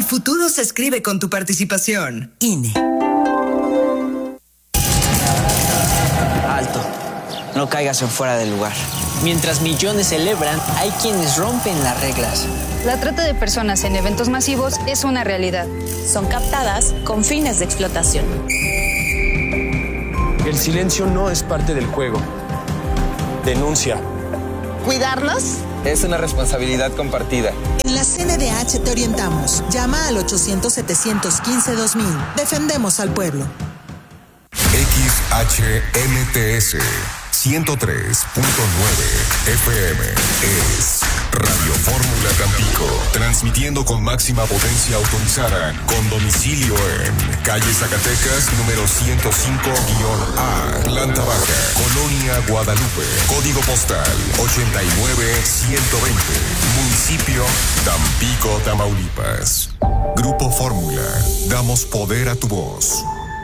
futuro se escribe con tu participación. INE. Alto. No caigas en fuera del lugar. Mientras millones celebran, hay quienes rompen las reglas. La trata de personas en eventos masivos es una realidad. Son captadas con fines de explotación. El silencio no es parte del juego. Denuncia. ¿Cuidarlos? Es una responsabilidad compartida. En la CNDH te orientamos. Llama al 800-715-2000. Defendemos al pueblo. XHMTS 103.9 FM es Radio Fórmula Tampico, transmitiendo con máxima potencia autorizada, con domicilio en calle Zacatecas, número 105-A, planta baja, Colonia Guadalupe, código postal 89120, municipio Tampico, Tamaulipas. Grupo Fórmula, damos poder a tu voz.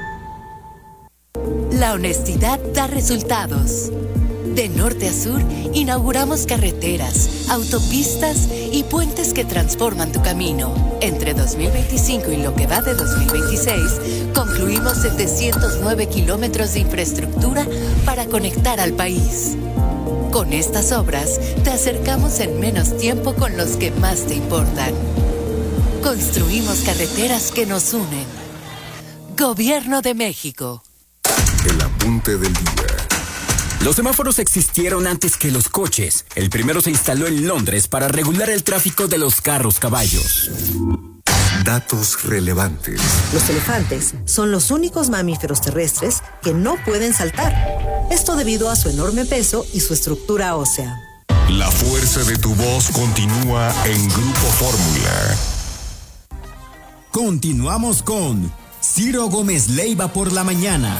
La honestidad da resultados. De norte a sur, inauguramos carreteras, autopistas y puentes que transforman tu camino. Entre 2025 y lo que va de 2026, concluimos 709 kilómetros de infraestructura para conectar al país. Con estas obras, te acercamos en menos tiempo con los que más te importan. Construimos carreteras que nos unen. Gobierno de México. El apunte del día. Los semáforos existieron antes que los coches. El primero se instaló en Londres para regular el tráfico de los carros caballos. Datos relevantes. Los elefantes son los únicos mamíferos terrestres que no pueden saltar. Esto debido a su enorme peso y su estructura ósea. La fuerza de tu voz continúa en Grupo Fórmula. Continuamos con Ciro Gómez Leiva por la mañana.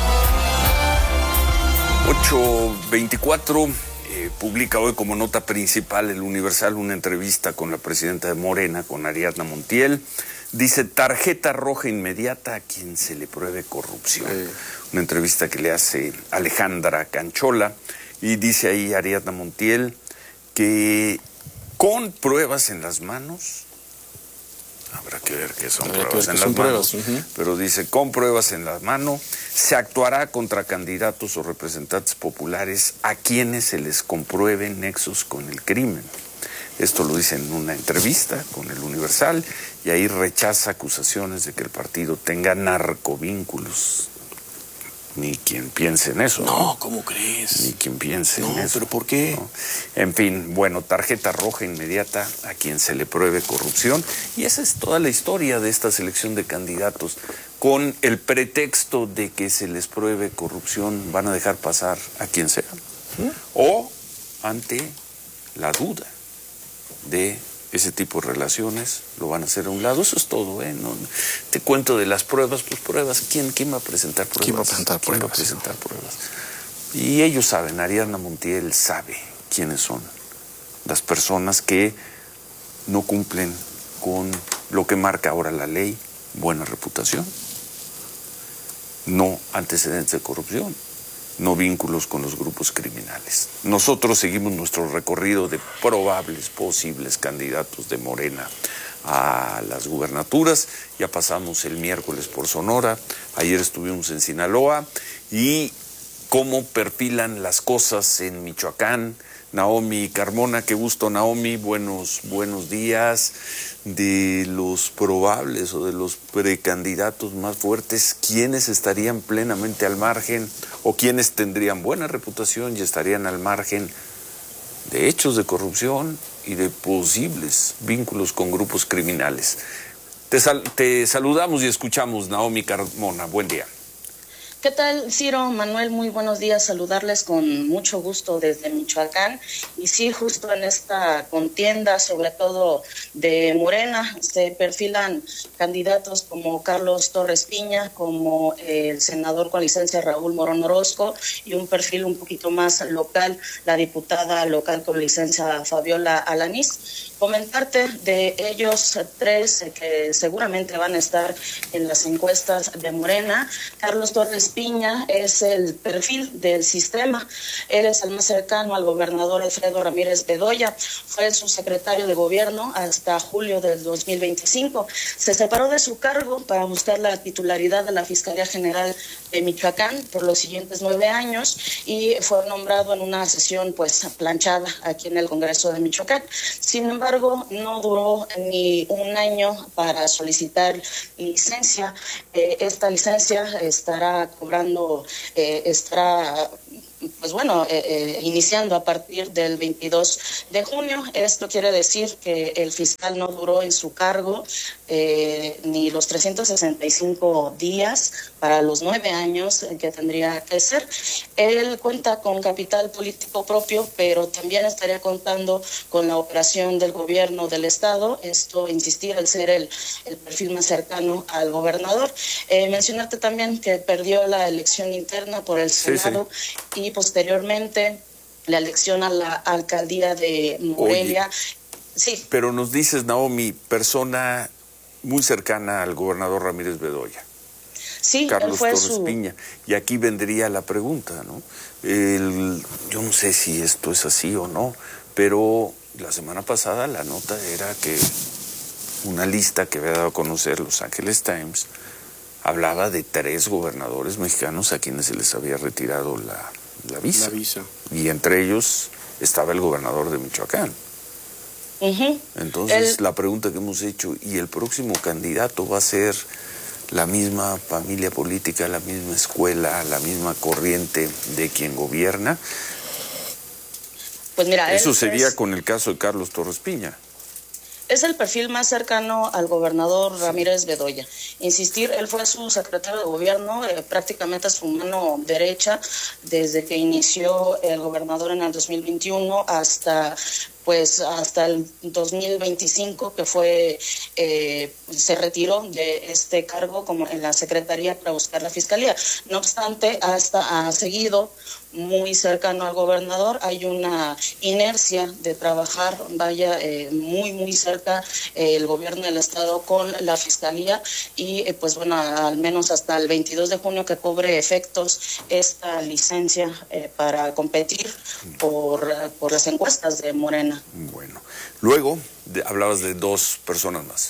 8:24, publica hoy como nota principal el Universal una entrevista con la presidenta de Morena, con Ariadna Montiel. Dice: tarjeta roja inmediata a quien se le pruebe corrupción. Una entrevista que le hace Alejandra Canchola, y dice ahí Ariadna Montiel que con pruebas en las manos, habrá que ver qué son pruebas en las manos, pero dice, con pruebas en las manos, se actuará contra candidatos o representantes populares a quienes se les compruebe nexos con el crimen. Esto lo dice en una entrevista con el Universal, y ahí rechaza acusaciones de que el partido tenga narcovínculos. Ni quien piense en eso. No, ¿cómo crees? Ni quien piense en eso. ¿Pero por qué? ¿No? En fin, bueno, tarjeta roja inmediata a quien se le pruebe corrupción. Y esa es toda la historia de esta selección de candidatos. Con el pretexto de que se les pruebe corrupción, van a dejar pasar a quien sea. O ante la duda de ese tipo de relaciones, lo van a hacer a un lado. Eso es todo, ¿no? Te cuento de las pruebas, pues pruebas, ¿quién va a presentar pruebas? ¿Quién va a presentar pruebas? ¿Quién va a presentar pruebas? Y ellos saben, Ariadna Montiel sabe quiénes son las personas que no cumplen con lo que marca ahora la ley: buena reputación, no antecedentes de corrupción, no vínculos con los grupos criminales. Nosotros seguimos nuestro recorrido de probables, posibles candidatos de Morena a las gubernaturas. Ya pasamos el miércoles por Sonora, ayer estuvimos en Sinaloa, y cómo perfilan las cosas en Michoacán. Naomi Carmona, qué gusto, Naomi, buenos días. De los probables o de los precandidatos más fuertes, ¿quiénes estarían plenamente al margen o quiénes tendrían buena reputación y estarían al margen de hechos de corrupción y de posibles vínculos con grupos criminales? Te saludamos y escuchamos, Naomi Carmona, buen día. ¿Qué tal, Ciro, Manuel? Muy buenos días, saludarles con mucho gusto desde Michoacán. Y sí, justo en esta contienda, sobre todo de Morena, se perfilan candidatos como Carlos Torres Piña, como el senador con licencia Raúl Morón Orozco, y un perfil un poquito más local, la diputada local con licencia Fabiola Alanís. Comentarte de ellos tres que seguramente van a estar en las encuestas de Morena. Carlos Torres Espiña es el perfil del sistema. Él es el más cercano al gobernador Alfredo Ramírez Bedoya. Fue su secretario de gobierno hasta julio del 2025. Se separó de su cargo para buscar la titularidad de la Fiscalía General de Michoacán por los siguientes 9 años y fue nombrado en una sesión pues planchada aquí en el Congreso de Michoacán. Sin embargo, no duró ni un año para solicitar licencia. Esta licencia estará cobrando, iniciando a partir del 22 de junio. Esto quiere decir que el fiscal no duró en su cargo ni los 365 días para los 9 años que tendría que ser. Él cuenta con capital político propio, pero también estaría contando con la operación del gobierno del estado. Esto, insistir, al ser el perfil más cercano al gobernador. Mencionarte también que perdió la elección interna por el Senado y posteriormente la elección a la alcaldía de Morelia. Oye, pero nos dices, Naomi, persona muy cercana al gobernador Ramírez Bedoya. Sí, Carlos Torres Piña. Y aquí vendría la pregunta, ¿no? Yo no sé si esto es así o no, pero la semana pasada la nota era que una lista que había dado a conocer Los Angeles Times hablaba de 3 gobernadores mexicanos a quienes se les había retirado la visa. Y entre ellos estaba el gobernador de Michoacán. Entonces, la pregunta que hemos hecho, ¿y el próximo candidato va a ser la misma familia política, la misma escuela, la misma corriente de quien gobierna? Pues mira, eso sería con el caso de Carlos Torres Piña. Es el perfil más cercano al gobernador Ramírez Bedoya. Insistir, él fue su secretario de gobierno, prácticamente su mano derecha, desde que inició el gobernador en el 2021 hasta el 2025, que fue se retiró de este cargo como en la Secretaría para buscar la Fiscalía. No obstante, ha seguido muy cercano al gobernador. Hay una inercia de trabajar, muy cerca el gobierno del estado con la Fiscalía y al menos hasta el 22 de junio que cobre efectos esta licencia para competir por las encuestas de Morena. Bueno, luego hablabas de 2 personas más.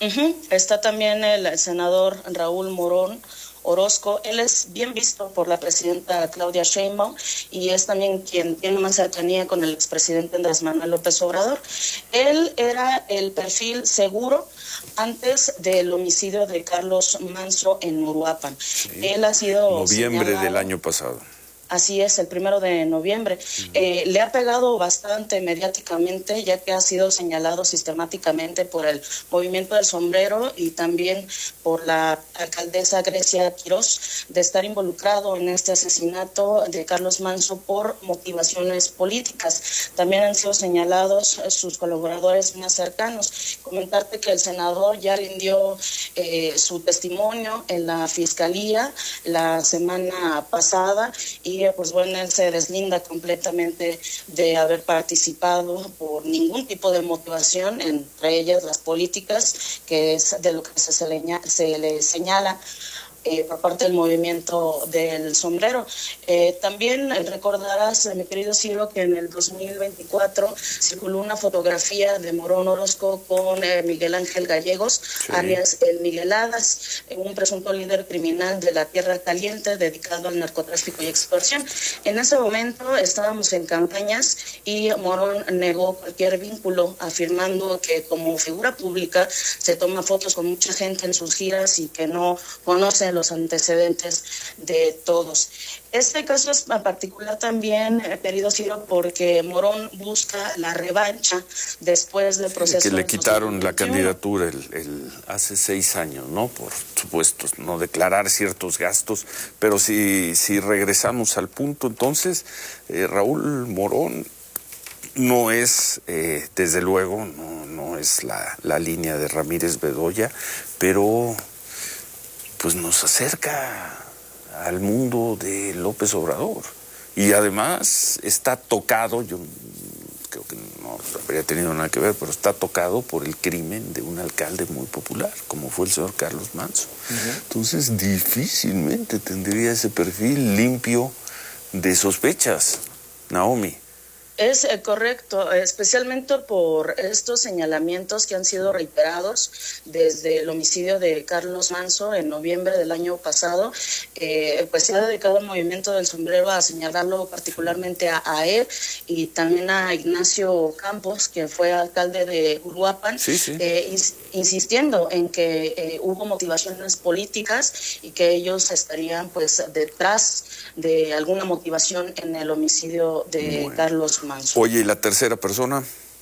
Está también el senador Raúl Morón Orozco. Él es bien visto por la presidenta Claudia Sheinbaum y es también quien tiene más cercanía con el expresidente Andrés Manuel López Obrador. Él era el perfil seguro antes del homicidio de Carlos Manso en Uruapan. Él ha sido noviembre del año pasado. Así es, el 1 de noviembre. Le ha pegado bastante mediáticamente, ya que ha sido señalado sistemáticamente por el Movimiento del Sombrero y también por la alcaldesa Grecia Quirós de estar involucrado en este asesinato de Carlos Manso por motivaciones políticas. También han sido señalados sus colaboradores más cercanos. Comentarte que el senador ya rindió su testimonio en la Fiscalía la semana pasada y él se deslinda completamente de haber participado por ningún tipo de motivación, entre ellas las políticas, que es de lo que se le señala por parte del Movimiento del Sombrero. También recordarás, mi querido Ciro, que en el 2024 circuló una fotografía de Morón Orozco con Miguel Ángel Gallegos, alias el Migueladas, un presunto líder criminal de la Tierra Caliente dedicado al narcotráfico y extorsión. En ese momento estábamos en campañas y Morón negó cualquier vínculo, afirmando que como figura pública se toma fotos con mucha gente en sus giras y que no conoce los antecedentes de todos. Este caso es en particular también, querido Ciro, porque Morón busca la revancha después del proceso. Que le quitaron la candidatura hace 6 años, ¿no? Por supuesto, no declarar ciertos gastos, pero si regresamos al punto, entonces, Raúl Morón no es, desde luego, no es la línea de Ramírez Bedoya, pero pues nos acerca al mundo de López Obrador y además está tocado, yo creo que no habría tenido nada que ver, pero está tocado por el crimen de un alcalde muy popular, como fue el señor Carlos Manso. Entonces, difícilmente tendría ese perfil limpio de sospechas, Naomi. Es correcto, especialmente por estos señalamientos que han sido reiterados desde el homicidio de Carlos Manso en noviembre del año pasado. Pues se ha dedicado el movimiento del sombrero a señalarlo particularmente a él y también a Ignacio Campos, que fue alcalde de Uruapan, insistiendo en que hubo motivaciones políticas y que ellos estarían pues detrás de alguna motivación en el homicidio de Carlos Manso. Oye, ¿y la tercera persona?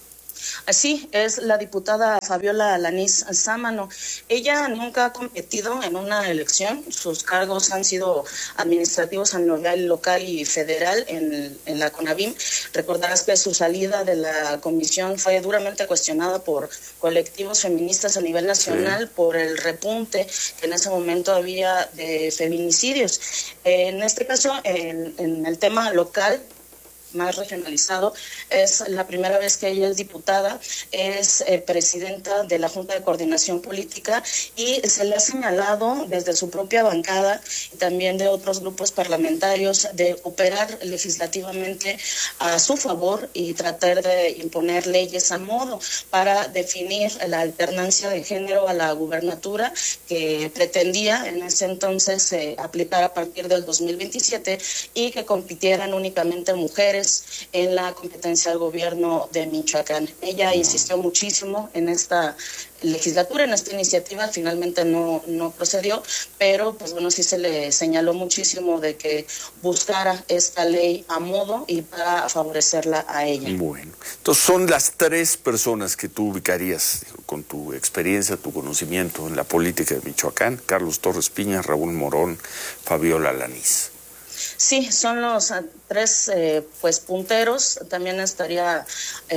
Así es la diputada Fabiola Alanís Sámano. Ella nunca ha competido en una elección. Sus cargos han sido administrativos a nivel local y federal en la CONAVIM. Recordarás que su salida de la comisión fue duramente cuestionada por colectivos feministas a nivel nacional por el repunte que en ese momento había de feminicidios. En este caso, en el tema local, más regionalizado, es la primera vez que ella es diputada, es presidenta de la Junta de Coordinación Política y se le ha señalado desde su propia bancada y también de otros grupos parlamentarios de operar legislativamente a su favor y tratar de imponer leyes a modo para definir la alternancia de género a la gubernatura que pretendía en ese entonces aplicar a partir del 2027 y que compitieran únicamente mujeres en la competencia del gobierno de Michoacán. Ella insistió muchísimo en esta legislatura, en esta iniciativa, finalmente no procedió, pero pues bueno, sí se le señaló muchísimo de que buscara esta ley a modo y para favorecerla a ella. Bueno, entonces son las tres personas que tú ubicarías con tu experiencia, tu conocimiento en la política de Michoacán: Carlos Torres Piña, Raúl Morón, Fabiola Alanís. Sí, son los tres pues punteros. También estaría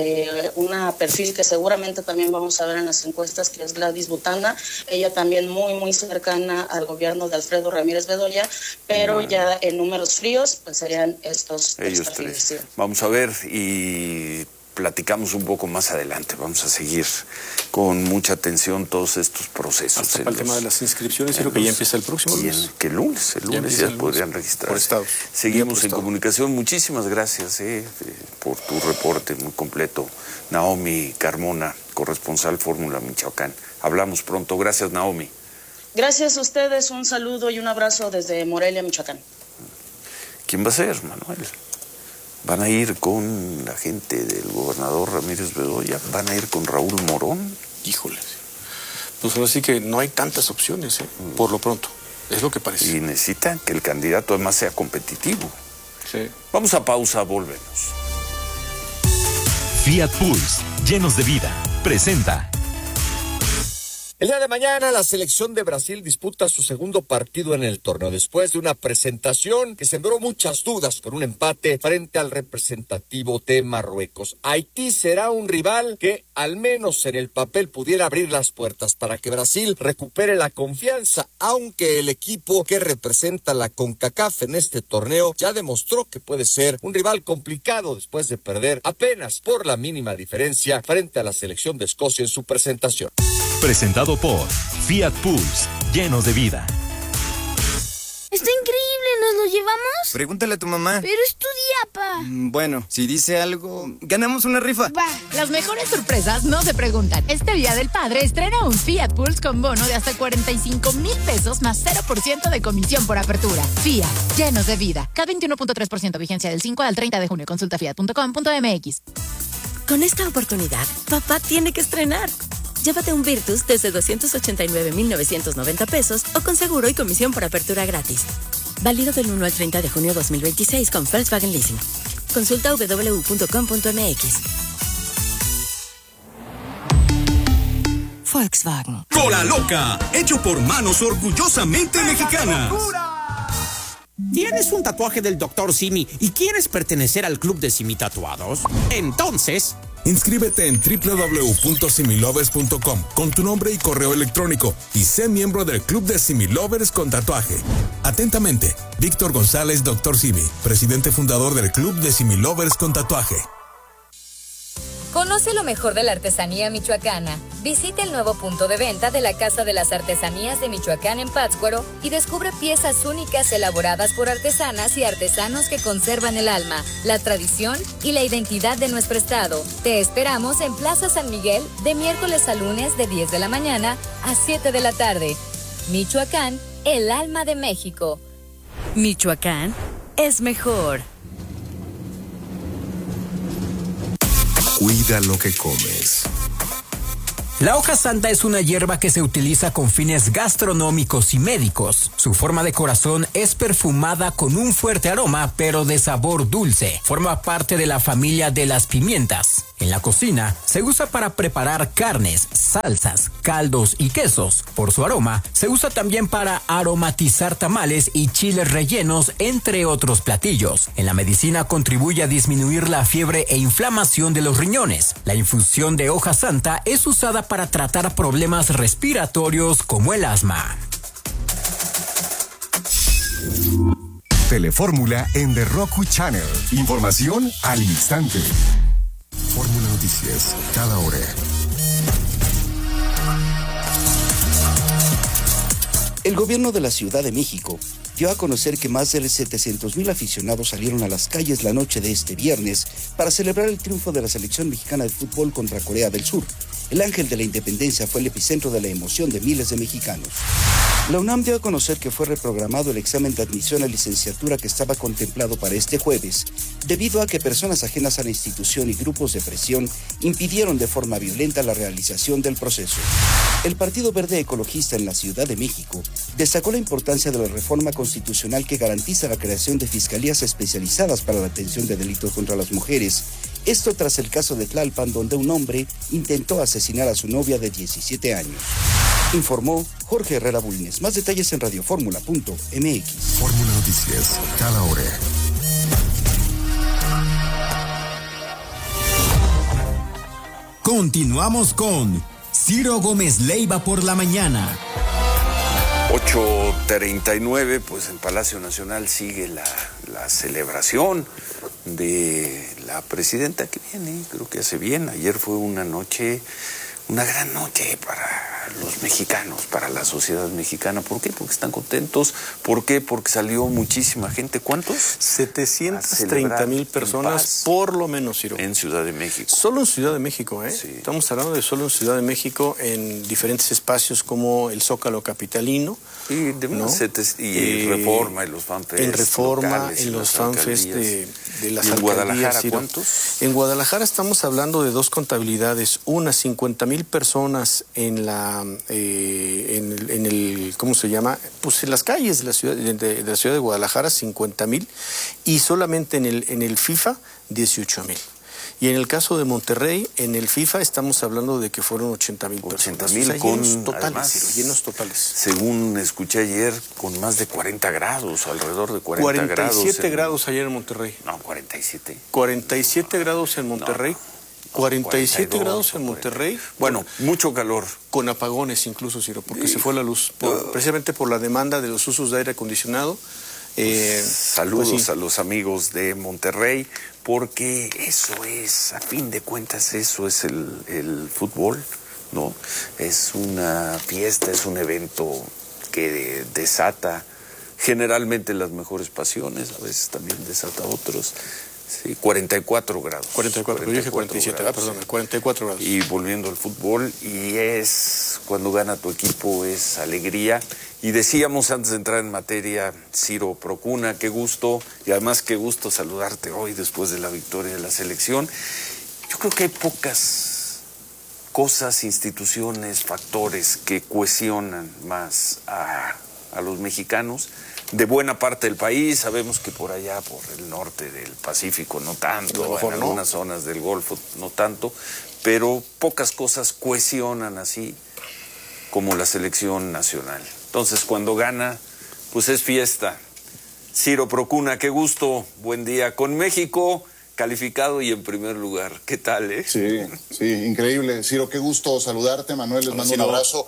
una perfil que seguramente también vamos a ver en las encuestas, que es Gladys Butanda. Ella también muy cercana al gobierno de Alfredo Ramírez Bedoya, pero ya en números fríos pues serían estos ellos tres. Sí. Vamos a ver y platicamos un poco más adelante. Vamos a seguir con mucha atención todos estos procesos. Hasta para el tema de las inscripciones, creo que ya empieza el próximo lunes. El lunes ya podrían registrar. Por estados. Seguimos en comunicación. Muchísimas gracias por tu reporte muy completo. Naomi Carmona, corresponsal Fórmula Michoacán. Hablamos pronto. Gracias, Naomi. Gracias a ustedes. Un saludo y un abrazo desde Morelia, Michoacán. ¿Quién va a ser, Manuel? ¿Van a ir con la gente del gobernador Ramírez Bedoya? ¿Van a ir con Raúl Morón? Híjole. Pues ahora sí que no hay tantas opciones, por lo pronto. Es lo que parece. Y necesitan que el candidato además sea competitivo. Sí. Vamos a pausa, volvemos. Fiat Pulse, llenos de vida, presenta. El día de mañana la selección de Brasil disputa su segundo partido en el torneo después de una presentación que sembró muchas dudas con un empate frente al representativo de Marruecos. Haití será un rival que al menos en el papel pudiera abrir las puertas para que Brasil recupere la confianza, aunque el equipo que representa la CONCACAF en este torneo ya demostró que puede ser un rival complicado después de perder apenas por la mínima diferencia frente a la selección de Escocia en su presentación. Presentado por Fiat Pulse, llenos de vida. Está increíble, ¿nos lo llevamos? Pregúntale a tu mamá. Pero es tu día, pa. Bueno, si dice algo, ganamos una rifa. Va. Las mejores sorpresas no se preguntan. Este Día del Padre estrena un Fiat Pulse con bono de hasta 45,000 pesos más 0% de comisión por apertura. Fiat, llenos de vida. CAT 21.3%, vigencia del 5 al 30 de junio. Consulta fiat.com.mx. Con esta oportunidad, papá tiene que estrenar. Llévate un Virtus desde 289,990 pesos o con seguro y comisión por apertura gratis. Válido del 1 al 30 de junio 2026 con Volkswagen Leasing. Consulta www.com.mx. Volkswagen. Cola Loca, hecho por manos orgullosamente mexicanas. ¿Tienes un tatuaje del Dr. Simi y quieres pertenecer al club de Simi Tatuados? Entonces, inscríbete en www.similovers.com con tu nombre y correo electrónico y sé miembro del club de Similovers con tatuaje. Atentamente, Víctor González, Dr. Simi, presidente fundador del club de Similovers con tatuaje. Conoce lo mejor de la artesanía michoacana. Visita el nuevo punto de venta de la Casa de las Artesanías de Michoacán en Pátzcuaro y descubre piezas únicas elaboradas por artesanas y artesanos que conservan el alma, la tradición y la identidad de nuestro estado. Te esperamos en Plaza San Miguel de miércoles a lunes de 10 de la mañana a 7 de la tarde. Michoacán, el alma de México. Michoacán es mejor. Cuida lo que comes. La hoja santa es una hierba que se utiliza con fines gastronómicos y médicos. Su forma de corazón es perfumada con un fuerte aroma, pero de sabor dulce. Forma parte de la familia de las pimientas. En la cocina se usa para preparar carnes, salsas, caldos y quesos. Por su aroma, se usa también para aromatizar tamales y chiles rellenos, entre otros platillos. En la medicina contribuye a disminuir la fiebre e inflamación de los riñones. La infusión de hoja santa es usada para tratar problemas respiratorios como el asma. Telefórmula en The Roku Channel. Información al instante. Fórmula Noticias, cada hora. El gobierno de la Ciudad de México dio a conocer que más de 700,000 aficionados salieron a las calles la noche de este viernes para celebrar el triunfo de la selección mexicana de fútbol contra Corea del Sur. El Ángel de la Independencia fue el epicentro de la emoción de miles de mexicanos. La UNAM dio a conocer que fue reprogramado el examen de admisión a licenciatura que estaba contemplado para este jueves, debido a que personas ajenas a la institución y grupos de presión impidieron de forma violenta la realización del proceso. El Partido Verde Ecologista en la Ciudad de México destacó la importancia de la reforma constitucional que garantiza la creación de fiscalías especializadas para la atención de delitos contra las mujeres. Esto tras el caso de Tlalpan, donde un hombre intentó asesinar a su novia de 17 años. Informó Jorge Herrera Bulnes. Más detalles en radioformula.mx. Fórmula Noticias, cada hora. Continuamos con Ciro Gómez Leiva por la mañana. 8:39, pues en Palacio Nacional sigue la celebración de la presidenta que viene, creo que hace bien. Ayer fue una gran noche para los mexicanos, para la sociedad mexicana. ¿Por qué? Porque están contentos. ¿Por qué? Porque salió muchísima gente. ¿Cuántos? 730,000 personas, por lo menos, Ciro. En Ciudad de México. Solo en Ciudad de México, ¿eh? Sí. Estamos hablando de solo en Ciudad de México, en diferentes espacios como el Zócalo Capitalino. Y Reforma, y los fanfests. En Reforma, locales, en los fanfests de las alcaldías. ¿En Guadalajara Ciro. cuántos? En Guadalajara estamos hablando de dos contabilidades. Una, 50,000 personas en el ¿cómo se llama? Pues en las calles de la ciudad de Guadalajara, 50,000, y solamente en el FIFA, 18,000. Y en el caso de Monterrey, en el FIFA estamos hablando de que fueron 80,000 personas. 80,000 llenos totales, llenos totales. Según escuché ayer, con más de 40 grados, alrededor de 40 grados. 47 grados ayer en Monterrey. No, 47. 47 grados en Monterrey. No. 47 42, grados en Monterrey. Bueno, mucho calor. Con apagones incluso, Ciro, porque se fue la luz. Precisamente por la demanda de los usos de aire acondicionado. Saludos pues sí, a los amigos de Monterrey, porque eso es, a fin de cuentas, eso es el fútbol, ¿no? Es una fiesta, es un evento que desata generalmente las mejores pasiones, a veces también desata otros. Sí, 44 grados. 44, yo dije 47, grados, perdón, 44 grados. Y volviendo al fútbol, y es cuando gana tu equipo, es alegría. Y decíamos antes de entrar en materia, Ciro Procuna, qué gusto, y además qué gusto saludarte hoy después de la victoria de la selección. Yo creo que hay pocas cosas, instituciones, factores que cohesionan más a los mexicanos de buena parte del país. Sabemos que por allá, por el norte del Pacífico, no tanto, en algunas zonas del Golfo, no tanto, pero pocas cosas cohesionan así como la selección nacional. Entonces, cuando gana, pues es fiesta. Ciro Procuna, qué gusto, buen día. Con México calificado y en primer lugar. ¿Qué tal, Sí, increíble. Ciro, qué gusto saludarte. Manuel, les mando un abrazo.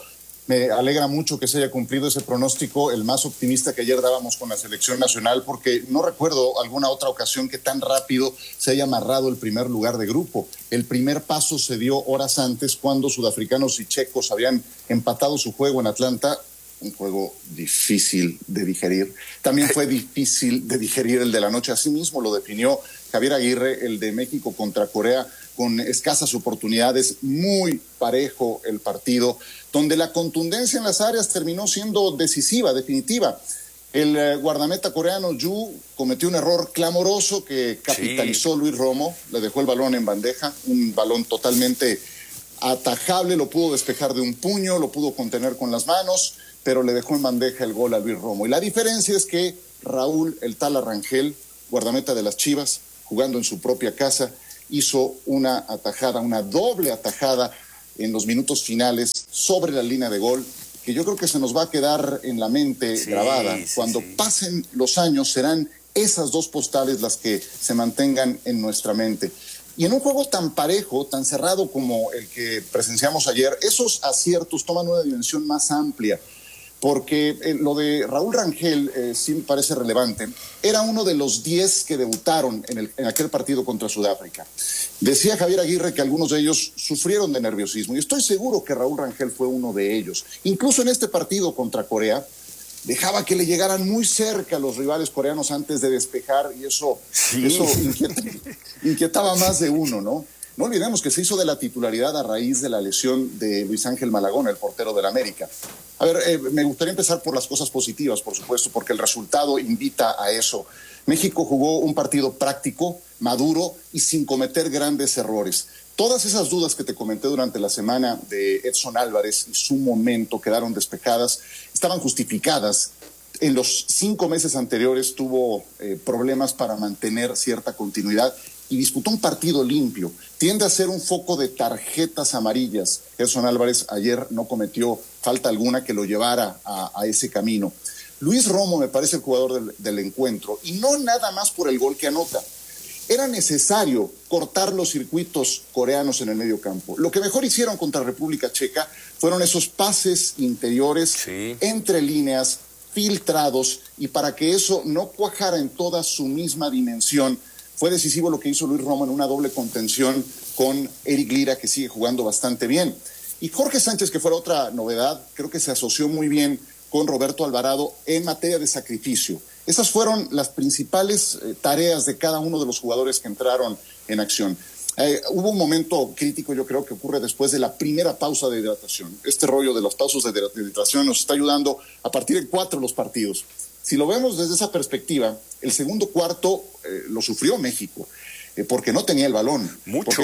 Me alegra mucho que se haya cumplido ese pronóstico, el más optimista que ayer dábamos con la selección nacional, porque no recuerdo alguna otra ocasión que tan rápido se haya amarrado el primer lugar de grupo. El primer paso se dio horas antes, cuando sudafricanos y checos habían empatado su juego en Atlanta. Un juego difícil de digerir. También fue difícil de digerir el de la noche. Así mismo lo definió Javier Aguirre, el de México contra Corea, con escasas oportunidades, muy parejo el partido, donde la contundencia en las áreas terminó siendo decisiva, definitiva. El guardameta coreano Yu cometió un error clamoroso que capitalizó Luis Romo, le dejó el balón en bandeja, un balón totalmente atajable, lo pudo despejar de un puño, lo pudo contener con las manos, pero le dejó en bandeja el gol a Luis Romo. Y la diferencia es que Raúl el Tala Rangel, guardameta de las Chivas, jugando en su propia casa, hizo una atajada, una doble atajada en los minutos finales sobre la línea de gol, que yo creo que se nos va a quedar en la mente grabada. Cuando pasen los años serán esas dos postales las que se mantengan en nuestra mente. Y en un juego tan parejo, tan cerrado como el que presenciamos ayer, esos aciertos toman una dimensión más amplia, porque lo de Raúl Rangel sí me parece relevante. Era uno de los 10 que debutaron en aquel partido contra Sudáfrica. Decía Javier Aguirre que algunos de ellos sufrieron de nerviosismo, y estoy seguro que Raúl Rangel fue uno de ellos. Incluso en este partido contra Corea, dejaba que le llegaran muy cerca a los rivales coreanos antes de despejar, y eso inquietaba más de uno, ¿no? No olvidemos que se hizo de la titularidad a raíz de la lesión de Luis Ángel Malagón, el portero del América. A ver, me gustaría empezar por las cosas positivas, por supuesto, porque el resultado invita a eso. México jugó un partido práctico, maduro y sin cometer grandes errores. Todas esas dudas que te comenté durante la semana de Edson Álvarez y su momento quedaron despejadas, estaban justificadas. En los 5 meses anteriores tuvo problemas para mantener cierta continuidad y disputó un partido limpio. Tiende a ser un foco de tarjetas amarillas. Edson Álvarez ayer no cometió falta alguna que lo llevara a ese camino. Luis Romo me parece el jugador del encuentro, y no nada más por el gol que anota. Era necesario cortar los circuitos coreanos en el medio campo. Lo que mejor hicieron contra República Checa fueron esos pases interiores, entre líneas, filtrados, y para que eso no cuajara en toda su misma dimensión, fue decisivo lo que hizo Luis Romo en una doble contención con Eric Lira, que sigue jugando bastante bien. Y Jorge Sánchez, que fue otra novedad, creo que se asoció muy bien con Roberto Alvarado en materia de sacrificio. Esas fueron las principales tareas de cada uno de los jugadores que entraron en acción. Hubo un momento crítico, yo creo, que ocurre después de la primera pausa de hidratación. Este rollo de las pausas de hidratación nos está ayudando a partir de 4 los partidos. Si lo vemos desde esa perspectiva, el segundo cuarto lo sufrió México, porque no tenía el balón. Porque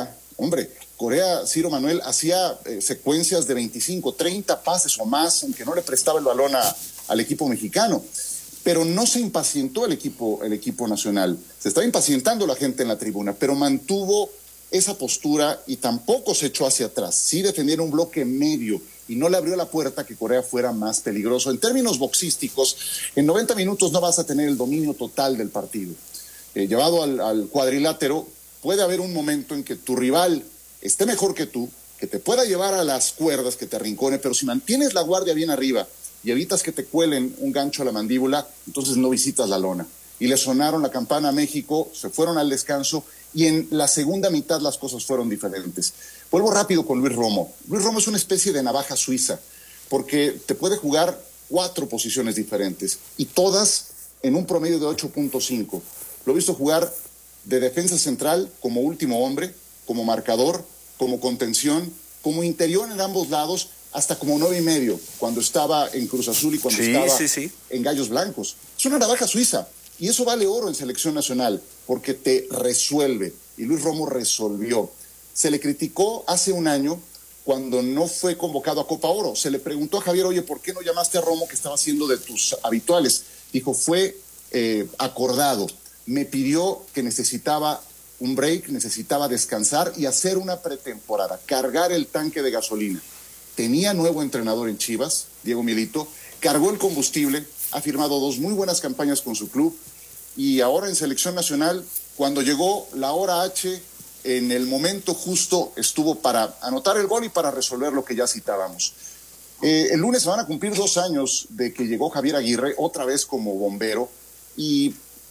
Corea, Ciro Manuel, hacía secuencias de 25, 30 pases o más en que no le prestaba el balón al equipo mexicano. Pero no se impacientó el equipo nacional. Se estaba impacientando la gente en la tribuna, pero mantuvo esa postura y tampoco se echó hacia atrás. Sí defendieron un bloque medio y no le abrió la puerta a que Corea fuera más peligroso. En términos boxísticos, en 90 minutos no vas a tener el dominio total del partido. Llevado al cuadrilátero, puede haber un momento en que tu rival esté mejor que tú, que te pueda llevar a las cuerdas, que te arrincone, pero si mantienes la guardia bien arriba y evitas que te cuelen un gancho a la mandíbula, entonces no visitas la lona. Y le sonaron la campana a México, se fueron al descanso, y en la segunda mitad las cosas fueron diferentes. Vuelvo rápido con Luis Romo. Luis Romo es una especie de navaja suiza, porque te puede jugar 4 posiciones diferentes, y todas en un promedio de 8.5. Lo he visto jugar de defensa central como último hombre, como marcador, como contención, como interior en ambos lados, hasta como 9.5, cuando estaba en Cruz Azul y cuando estaba en Gallos Blancos. Es una navaja suiza, y eso vale oro en selección nacional, porque te resuelve, y Luis Romo resolvió. Se le criticó hace un año cuando no fue convocado a Copa Oro. Se le preguntó a Javier, oye, ¿por qué no llamaste a Romo, que estaba haciendo de tus habituales? Dijo, fue acordado. Me pidió que necesitaba un break, necesitaba descansar y hacer una pretemporada, cargar el tanque de gasolina. Tenía nuevo entrenador en Chivas, Diego Milito, cargó el combustible, ha firmado 2 muy buenas campañas con su club, y ahora en selección nacional, cuando llegó la hora H, en el momento justo estuvo para anotar el gol y para resolver lo que ya citábamos. El lunes se van a cumplir 2 años de que llegó Javier Aguirre, otra vez como bombero, y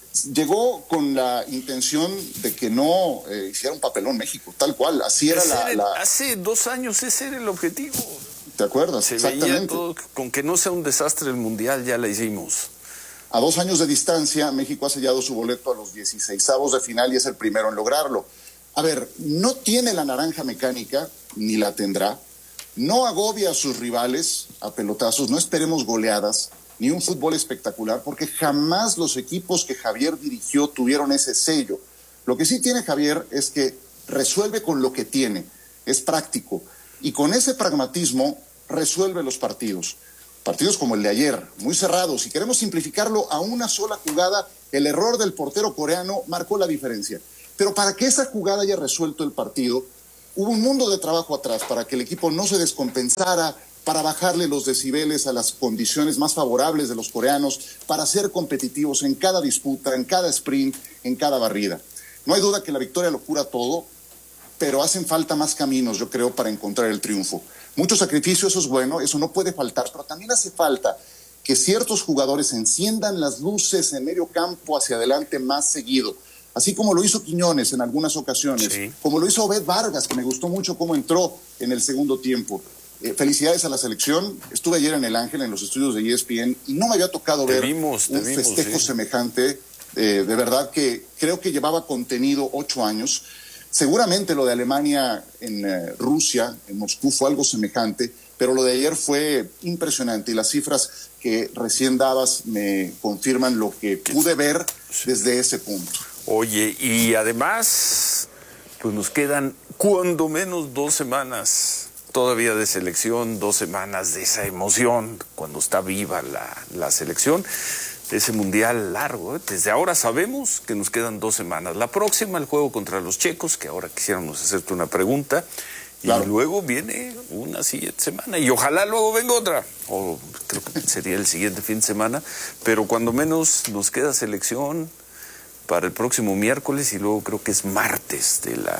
llegó con la intención de que no hiciera un papelón México, tal cual, así era Hace 2 años ese era el objetivo. ¿Te acuerdas? Se Exactamente. veía todo, con que no sea un desastre el Mundial, ya la hicimos. A 2 años de distancia, México ha sellado su boleto a los 16avos de final y es el primero en lograrlo. A ver, no tiene la naranja mecánica, ni la tendrá. No agobia a sus rivales a pelotazos, no esperemos goleadas, ni un fútbol espectacular, porque jamás los equipos que Javier dirigió tuvieron ese sello. Lo que sí tiene Javier es que resuelve con lo que tiene, es práctico, y con ese pragmatismo resuelve los partidos. Partidos como el de ayer, muy cerrados. Si queremos simplificarlo a una sola jugada, el error del portero coreano marcó la diferencia. Pero para que esa jugada haya resuelto el partido, hubo un mundo de trabajo atrás para que el equipo no se descompensara, para bajarle los decibeles a las condiciones más favorables de los coreanos, para ser competitivos en cada disputa, en cada sprint, en cada barrida. No hay duda que la victoria lo cura todo, pero hacen falta más caminos, yo creo, para encontrar el triunfo. Mucho sacrificio, eso es bueno, eso no puede faltar, pero también hace falta que ciertos jugadores enciendan las luces en medio campo hacia adelante más seguido. Así como lo hizo Quiñones en algunas ocasiones, sí, como lo hizo Obed Vargas, que me gustó mucho cómo entró en el segundo tiempo. Felicidades a la selección. Estuve ayer en El Ángel, en los estudios de ESPN, y no me había tocado ver un festejo semejante. De verdad que creo que llevaba contenido 8 años. Seguramente lo de Alemania en Rusia, en Moscú, fue algo semejante, pero lo de ayer fue impresionante, y las cifras que recién dabas me confirman lo que pude ver desde ese punto. Oye, y además, pues nos quedan cuando menos 2 semanas todavía de selección, 2 semanas de esa emoción cuando está viva la selección, ese mundial largo. Desde ahora sabemos que nos quedan 2 semanas. La próxima, el juego contra los checos, que ahora quisiéramos hacerte una pregunta, claro, y luego viene una siguiente semana, y ojalá luego venga otra, o creo que sería el siguiente fin de semana, pero cuando menos nos queda selección para el próximo miércoles, y luego creo que es martes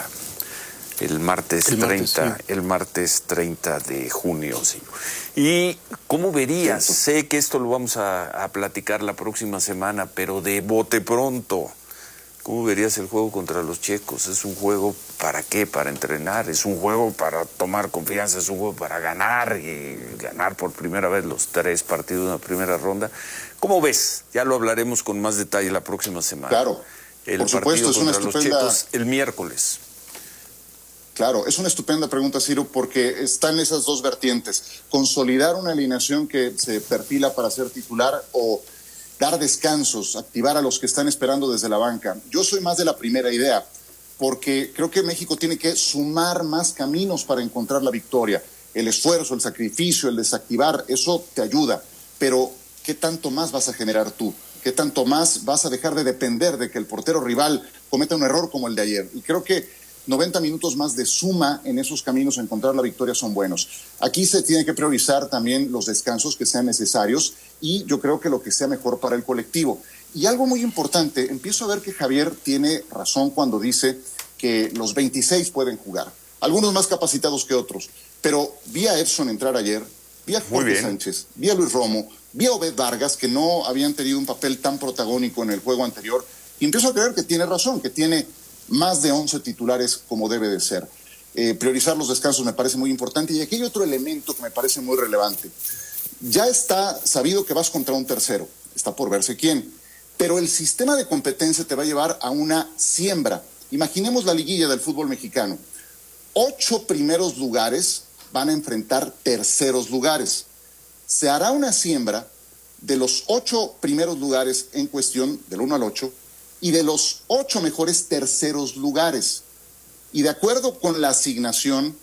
el martes 30 de junio, sí. ¿Y cómo verías? Sé que esto lo vamos a platicar la próxima semana, pero de bote pronto, ¿cómo verías el juego contra los checos? ¿Es un juego para qué? ¿Para entrenar? ¿Es un juego para tomar confianza? ¿Es un juego para ganar y ganar por primera vez los 3 partidos de la primera ronda? ¿Cómo ves? Ya lo hablaremos con más detalle la próxima semana. Claro, por supuesto, es una estupenda... los checos el miércoles. Claro, es una estupenda pregunta, Ciro, porque están esas dos vertientes. Consolidar una alineación que se perfila para ser titular, o dar descansos, activar a los que están esperando desde la banca. Yo soy más de la primera idea, porque creo que México tiene que sumar más caminos para encontrar la victoria. El esfuerzo, el sacrificio, el desactivar, eso te ayuda. Pero, ¿qué tanto más vas a generar tú? ¿Qué tanto más vas a dejar de depender de que el portero rival cometa un error como el de ayer? Y creo que 90 minutos más de suma en esos caminos a encontrar la victoria son buenos. Aquí se tiene que priorizar también los descansos que sean necesarios, y yo creo que lo que sea mejor para el colectivo. Y algo muy importante, empiezo a ver que Javier tiene razón cuando dice que los 26 pueden jugar, algunos más capacitados que otros, pero vi a Edson entrar ayer, vi a Jorge Sánchez, vi a Luis Romo, vi a Obed Vargas, que no habían tenido un papel tan protagónico en el juego anterior, y empiezo a creer que tiene razón, que tiene más de 11 titulares como debe de ser. Priorizar los descansos me parece muy importante, y aquí hay otro elemento que me parece muy relevante. Ya está sabido que vas contra un tercero, está por verse quién, pero el sistema de competencia te va a llevar a una siembra. Imaginemos la liguilla del fútbol mexicano. 8 primeros lugares van a enfrentar terceros lugares. Se hará una siembra de los 8 primeros lugares en cuestión, del 1 al 8, y de los 8 mejores terceros lugares. Y de acuerdo con la asignación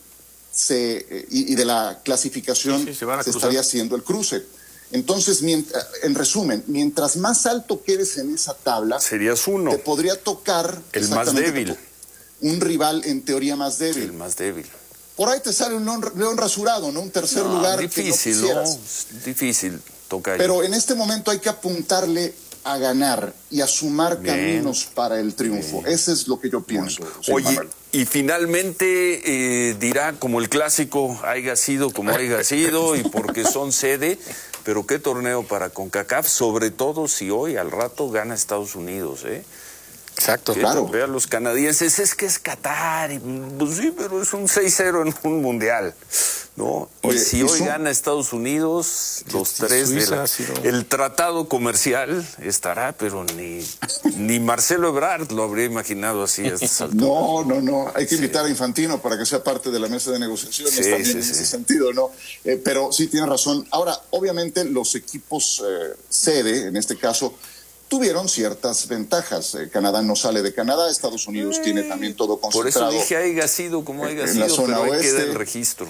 y de la clasificación, se estaría haciendo el cruce. Entonces, en resumen, mientras más alto quedes en esa tabla, serías uno. Te podría tocar el más débil. Un rival en teoría más débil. El más débil. Por ahí te sale un león rasurado, ¿no? Un tercer lugar. Difícil, que no quisieras. Difícil, toca. Pero en este momento hay que apuntarle a ganar y a sumar caminos para el triunfo. Ese es lo que yo pienso. Oye, Y finalmente dirá, como el clásico, haya sido como haya sido, y porque son sede, pero qué torneo para CONCACAF, sobre todo si hoy al rato gana Estados Unidos, ¿eh? Exacto, claro. Vean los canadienses, es que es Qatar, y, pues sí, pero es un 6-0 en un mundial, ¿no? Oye, y si hoy gana Estados Unidos, los tres Suiza, el tratado comercial estará, pero ni Marcelo Ebrard lo habría imaginado así a estas alturas. No, hay que invitar a Infantino para que sea parte de la mesa de negociaciones también en ese sentido, ¿no? Pero sí tiene razón. Ahora, obviamente los equipos sede, en este caso, tuvieron ciertas ventajas. Canadá no sale de Canadá, Estados Unidos tiene también todo concentrado. Por eso dije haya sido como haya sido, la zona pero ahí oeste queda el registro.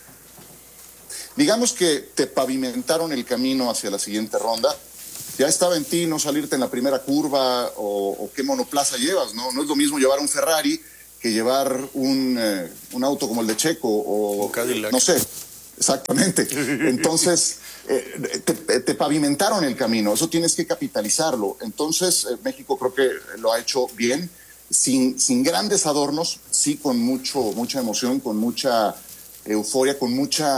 Digamos que te pavimentaron el camino hacia la siguiente ronda. Ya estaba en ti no salirte en la primera curva o qué monoplaza llevas, ¿no? No es lo mismo llevar un Ferrari que llevar un auto como el de Checo o Cadillac. No sé, exactamente. Entonces, te pavimentaron el camino, eso tienes que capitalizarlo. Entonces, México creo que lo ha hecho bien, sin grandes adornos, sí con mucha emoción, con mucha euforia, con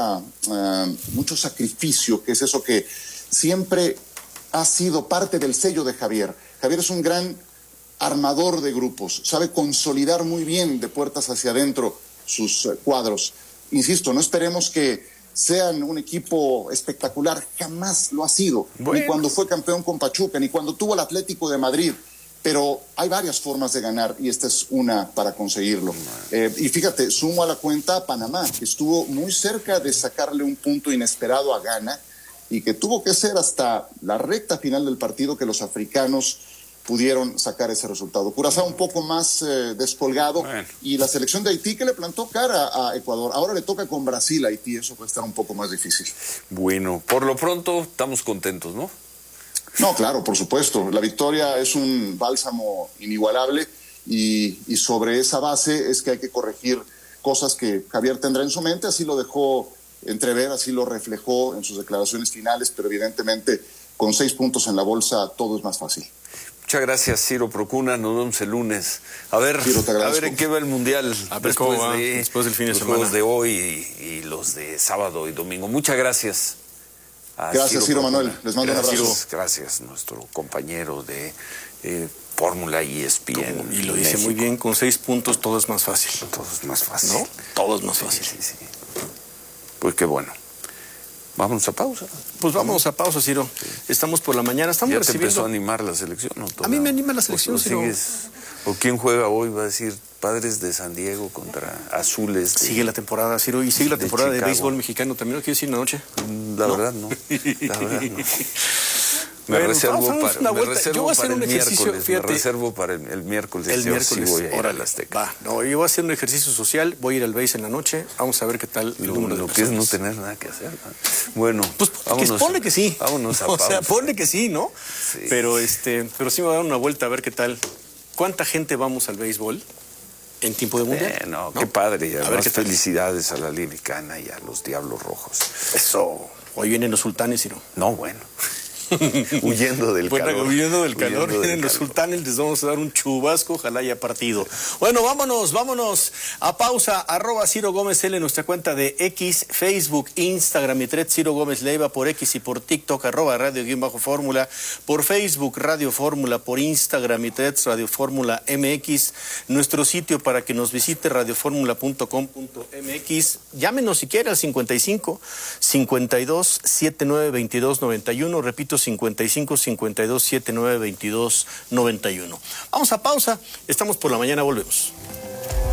mucho sacrificio, que es eso que siempre ha sido parte del sello de Javier. Javier es un gran armador de grupos, sabe consolidar muy bien de puertas hacia adentro sus cuadros. Insisto, no esperemos que sean un equipo espectacular, jamás lo ha sido, ni cuando fue campeón con Pachuca, ni cuando tuvo el Atlético de Madrid, pero hay varias formas de ganar y esta es una para conseguirlo. Y fíjate, sumo a la cuenta a Panamá, que estuvo muy cerca de sacarle un punto inesperado a Ghana y que tuvo que ser hasta la recta final del partido que los africanos pudieron sacar ese resultado. Curazao un poco más descolgado, y la selección de Haití que le plantó cara a Ecuador. Ahora le toca con Brasil a Haití, eso puede estar un poco más difícil. Bueno, por lo pronto estamos contentos, ¿no? No, claro, por supuesto. La victoria es un bálsamo inigualable y sobre esa base es que hay que corregir cosas que Javier tendrá en su mente, así lo dejó entrever, así lo reflejó en sus declaraciones finales, pero evidentemente con 6 puntos en la bolsa todo es más fácil. Muchas gracias, Ciro Procuna. Nos vemos el lunes. A ver en qué va el Mundial. A ver cómo va después del fin de semana. Los juegos de hoy y los de sábado y domingo. Muchas gracias. Gracias, Ciro Manuel. Les mando un abrazo. Gracias, nuestro compañero de Fórmula ESPN. Y lo dice muy bien, con 6 puntos todo es más fácil. Todo es más fácil. ¿No? Todo es más fácil. Sí. Pues qué bueno. Vámonos a pausa. Pues vámonos a pausa, Ciro. Sí. Estamos por la mañana. Estamos ¿Ya recibiendo... te empezó a animar la selección? ¿No? A mí me anima la selección, Ciro. ¿O quién juega hoy? Va a decir Padres de San Diego contra Azules. Sigue la temporada, Ciro, y sigue la temporada de béisbol mexicano. ¿También lo quieres decir en la noche? La verdad no. Me reservo para el miércoles. El miércoles. Sí voy a ir al Azteca. Yo voy a hacer un ejercicio social, voy a ir al béis en la noche, vamos a ver qué tal el número de lo que es no tener nada que hacer, ¿no? Bueno, pues ponle que sí. Vámonos a pausa. O sea, ponle que sí, ¿no? Sí. Pero sí me voy a dar una vuelta a ver qué tal. ¿Cuánta gente vamos al béisbol en tiempo de mundial? ¿No? Qué padre. Y además, felicidades a la Liricana y a los Diablos Rojos. Eso. Hoy vienen los sultanes, Ciro. No, bueno. Huyendo del calor. Huyendo del calor. Vienen los sultanes, les vamos a dar un chubasco, ojalá haya partido. Bueno, vámonos a pausa. @Ciro Gómez L, nuestra cuenta de X, Facebook, Instagram y Thread, Ciro Gómez Leiva por X y por TikTok, @Radio_Fórmula, por Facebook, Radio Fórmula, por Instagram y Thread, Radio Fórmula MX, nuestro sitio para que nos visite, radioformula.com.mx. Llámenos si quiere al 55 52 79 22 91, repito, 55 52 79 22 91. Vamos a pausa, estamos por la mañana, volvemos.